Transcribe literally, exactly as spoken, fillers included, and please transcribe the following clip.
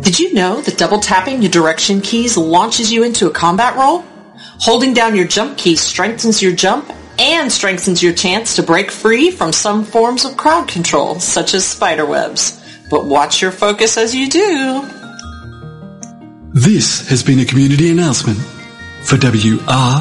Did you know that double tapping your direction keys launches you into a combat roll? Holding down your jump key strengthens your jump and strengthens your chance to break free from some forms of crowd control, such as spiderwebs. But watch your focus as you do. This has been a community announcement for W R